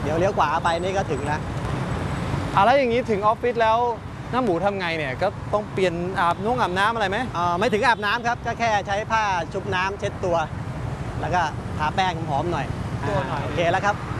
ดี๋ยวเลี้ยวขวาไปนี่ก็ถึงแล้วแล้วอย่างนี้ถึงออฟฟิศแล้วน้าหมูทำไงเนี่ยก็ต้องเปลี่ยนอาบน้ำอะไรไหมไม่ถึงอาบน้ำครับก็แค่ใช้ผ้าชุบน้ำเช็ดตัวแล้วก็ทาแป้งหอมๆหน่อยตัวหน่อยโอเคแล้วครับ